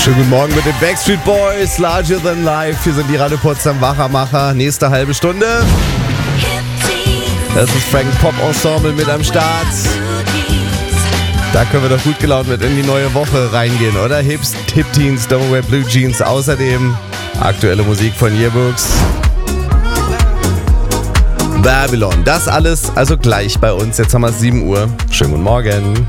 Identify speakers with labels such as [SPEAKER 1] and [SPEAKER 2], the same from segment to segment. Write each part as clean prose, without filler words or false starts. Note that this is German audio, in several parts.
[SPEAKER 1] Schönen guten Morgen mit den Backstreet Boys, Larger Than Life. Hier sind die Radio Potsdam Wachermacher. Nächste halbe Stunde. Das ist Frank Pop Ensemble mit am Start. Da können wir doch gut gelaunt mit in die neue Woche reingehen, oder? Hip Teens, Don't Wear Blue Jeans. Außerdem aktuelle Musik von Yearbooks. Babylon. Das alles also gleich bei uns. Jetzt haben wir 7 Uhr. Schönen guten Morgen.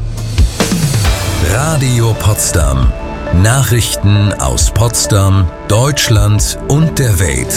[SPEAKER 2] Radio Potsdam. Nachrichten aus Potsdam, Deutschland und der Welt.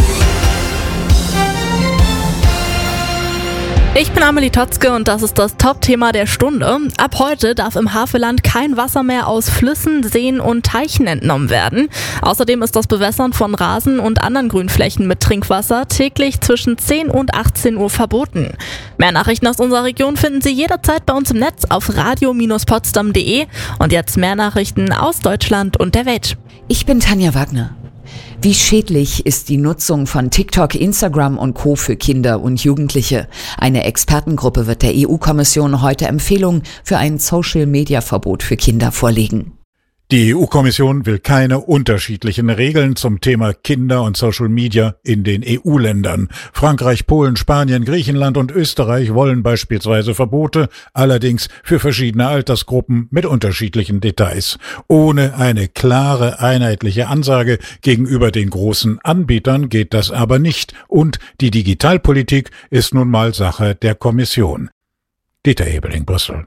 [SPEAKER 3] Ich bin Amelie Totzke und das ist das Top-Thema der Stunde. Ab heute darf im Havelland kein Wasser mehr aus Flüssen, Seen und Teichen entnommen werden. Außerdem ist das Bewässern von Rasen und anderen Grünflächen mit Trinkwasser täglich zwischen 10 und 18 Uhr verboten. Mehr Nachrichten aus unserer Region finden Sie jederzeit bei uns im Netz auf radio-potsdam.de. Und jetzt mehr Nachrichten aus Deutschland und der Welt.
[SPEAKER 4] Ich bin Tanja Wagner. Wie schädlich ist die Nutzung von TikTok, Instagram und Co. für Kinder und Jugendliche? Eine Expertengruppe wird der EU-Kommission heute Empfehlungen für ein Social-Media-Verbot für Kinder vorlegen.
[SPEAKER 5] Die EU-Kommission will keine unterschiedlichen Regeln zum Thema Kinder und Social Media in den EU-Ländern. Frankreich, Polen, Spanien, Griechenland und Österreich wollen beispielsweise Verbote, allerdings für verschiedene Altersgruppen mit unterschiedlichen Details. Ohne eine klare, einheitliche Ansage gegenüber den großen Anbietern geht das aber nicht. Und die Digitalpolitik ist nun mal Sache der Kommission. Dieter Hebeling, Brüssel.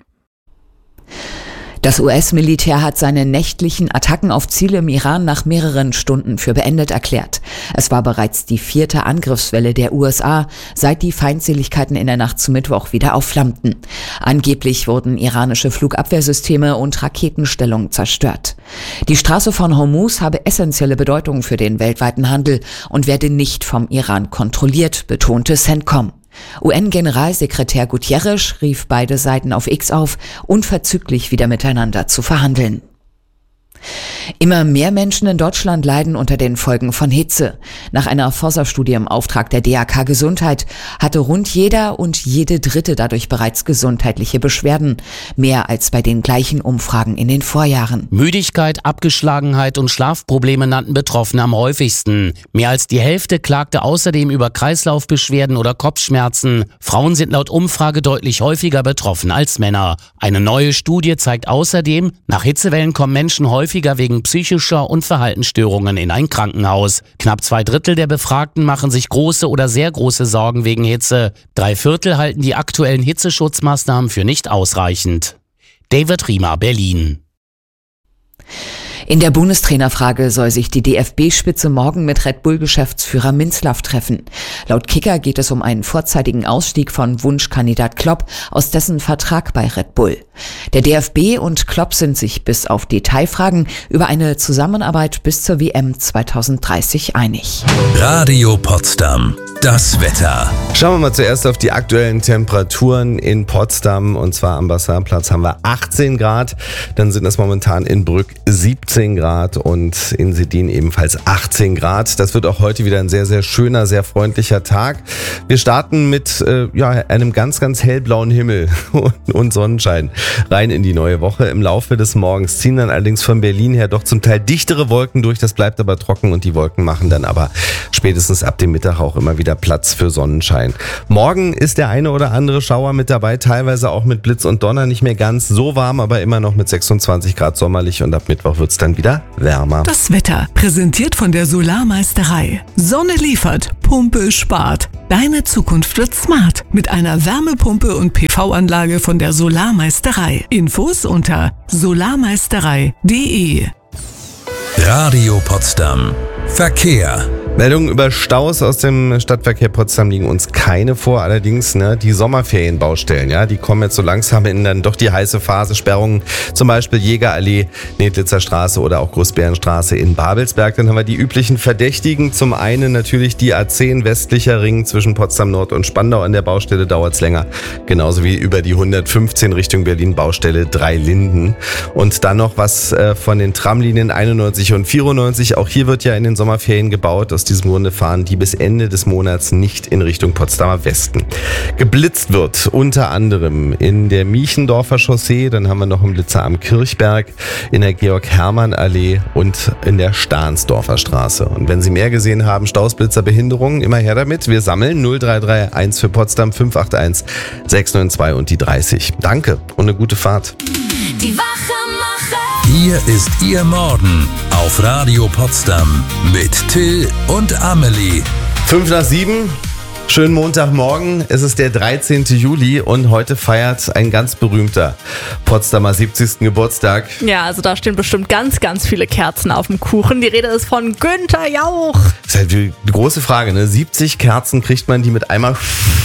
[SPEAKER 4] Das US-Militär hat seine nächtlichen Attacken auf Ziele im Iran nach mehreren Stunden für beendet erklärt. Es war bereits die 4. Angriffswelle der USA, seit die Feindseligkeiten in der Nacht zu Mittwoch wieder aufflammten. Angeblich wurden iranische Flugabwehrsysteme und Raketenstellungen zerstört. Die Straße von Hormuz habe essentielle Bedeutung für den weltweiten Handel und werde nicht vom Iran kontrolliert, betonte CENTCOM. UN-Generalsekretär Guterres rief beide Seiten auf X auf, unverzüglich wieder miteinander zu verhandeln. Immer mehr Menschen in Deutschland leiden unter den Folgen von Hitze. Nach einer Forsa-Studie im Auftrag der DAK Gesundheit hatte rund jeder und jede Dritte dadurch bereits gesundheitliche Beschwerden. Mehr als bei den gleichen Umfragen in den Vorjahren.
[SPEAKER 6] Müdigkeit, Abgeschlagenheit und Schlafprobleme nannten Betroffene am häufigsten. Mehr als die Hälfte klagte außerdem über Kreislaufbeschwerden oder Kopfschmerzen. Frauen sind laut Umfrage deutlich häufiger betroffen als Männer. Eine neue Studie zeigt außerdem, nach Hitzewellen kommen Menschen häufiger wegen psychischer und Verhaltensstörungen in ein Krankenhaus. Knapp 2/3 der Befragten machen sich große oder sehr große Sorgen wegen Hitze. 3/4 halten die aktuellen Hitzeschutzmaßnahmen für nicht ausreichend. David Riemer, Berlin.
[SPEAKER 4] In der Bundestrainerfrage soll sich die DFB-Spitze morgen mit Red Bull-Geschäftsführer Minzlaff treffen. Laut Kicker geht es um einen vorzeitigen Ausstieg von Wunschkandidat Klopp aus dessen Vertrag bei Red Bull. Der DFB und Klopp sind sich bis auf Detailfragen über eine Zusammenarbeit bis zur WM 2030 einig.
[SPEAKER 2] Radio Potsdam. Das Wetter.
[SPEAKER 1] Schauen wir mal zuerst auf die aktuellen Temperaturen in Potsdam. Und zwar am Basarplatz haben wir 18 Grad. Dann sind es momentan in Brück 17 Grad und in Sedin ebenfalls 18 Grad. Das wird auch heute wieder ein sehr, sehr schöner, sehr freundlicher Tag. Wir starten mit einem ganz, ganz hellblauen Himmel und Sonnenschein rein in die neue Woche. Im Laufe des Morgens ziehen dann allerdings von Berlin her doch zum Teil dichtere Wolken durch. Das bleibt aber trocken und die Wolken machen dann aber spätestens ab dem Mittag auch immer wieder Platz für Sonnenschein. Morgen ist der eine oder andere Schauer mit dabei, teilweise auch mit Blitz und Donner. Nicht mehr ganz so warm, aber immer noch mit 26 Grad sommerlich und ab Mittwoch wird es dann wieder wärmer.
[SPEAKER 7] Das Wetter, präsentiert von der Solarmeisterei. Sonne liefert, Pumpe spart. Deine Zukunft wird smart mit einer Wärmepumpe und PV-Anlage von der Solarmeisterei. Infos unter solarmeisterei.de.
[SPEAKER 2] Radio Potsdam. Verkehr.
[SPEAKER 1] Meldungen über Staus aus dem Stadtverkehr Potsdam liegen uns keine vor. Allerdings die Sommerferienbaustellen, die kommen jetzt so langsam in dann doch die heiße Phase. Sperrungen zum Beispiel Jägerallee, Nedlitzer Straße oder auch Großbärenstraße in Babelsberg. Dann haben wir die üblichen Verdächtigen. Zum einen natürlich die A10 westlicher Ring zwischen Potsdam Nord und Spandau. An der Baustelle dauert es länger. Genauso wie über die 115 Richtung Berlin Baustelle 3 Linden. Und dann noch was von den Tramlinien 91 und 94. Auch hier wird ja in den Sommerferien gebaut. Aus aus diesem Grunde fahren die bis Ende des Monats nicht in Richtung Potsdamer Westen. Geblitzt wird unter anderem in der Miechendorfer Chaussee, dann haben wir noch einen Blitzer am Kirchberg, in der Georg-Hermann-Allee und in der Stahnsdorfer Straße. Und wenn Sie mehr gesehen haben, Staus, Blitzer, Behinderungen, immer her damit. Wir sammeln 0331 für Potsdam 581 692 und die 30. Danke und eine gute Fahrt.
[SPEAKER 8] Die Wachmacher.
[SPEAKER 2] Hier ist Ihr Morgen auf Radio Potsdam mit Till und Amelie.
[SPEAKER 1] 5:07. Schönen Montagmorgen, es ist der 13. Juli und heute feiert ein ganz berühmter Potsdamer 70. Geburtstag.
[SPEAKER 3] Ja, also da stehen bestimmt ganz, ganz viele Kerzen auf dem Kuchen. Die Rede ist von Günther Jauch.
[SPEAKER 1] Das ist halt die große Frage, ne? 70 Kerzen kriegt man die mit einmal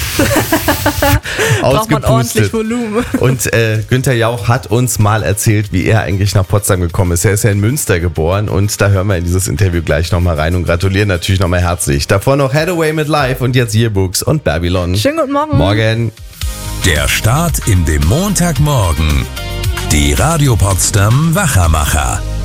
[SPEAKER 3] braucht man ordentlich Volumen.
[SPEAKER 1] Und Günther Jauch hat uns mal erzählt, wie er eigentlich nach Potsdam gekommen ist. Er ist ja in Münster geboren und da hören wir in dieses Interview gleich nochmal rein und gratulieren natürlich nochmal herzlich. Davor noch Hathaway mit Live und jetzt Yearbooks und Babylon.
[SPEAKER 3] Schönen guten Morgen.
[SPEAKER 1] Morgen.
[SPEAKER 2] Der Start in den Montagmorgen. Die Radio Potsdam Wachmacher.